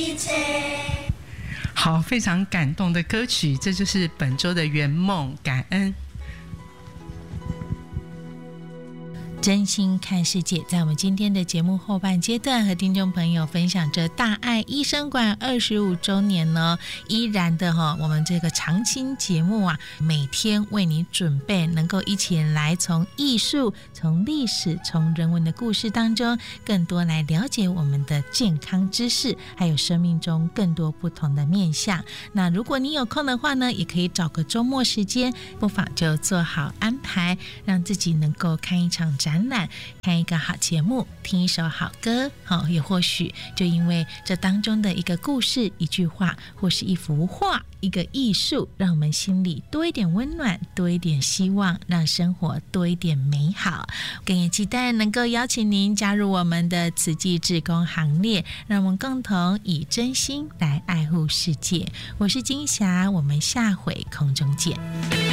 好，非常感动的歌曲，这就是本周的圆梦感恩。 真心看世界，在我们今天的节目后半阶段，和听众朋友分享着大爱医生馆25周年呢，依然的我们这个常青节目啊，每天为你准备，能够一起来从艺术、从历史、从人文的故事当中，更多来了解我们的健康知识，还有生命中更多不同的面向。那如果你有空的话呢，也可以找个周末时间，不妨就做好安排，让自己能够看一场展览，看一个好节目，听一首好歌，也或许就因为这当中的一个故事、一句话，或是一幅画、一个艺术，让我们心里多一点温暖，多一点希望，让生活多一点美好。更也期待能够邀请您加入我们的慈济志工行列，让我们共同以真心来爱护世界。我是金霞，我们下回空中见。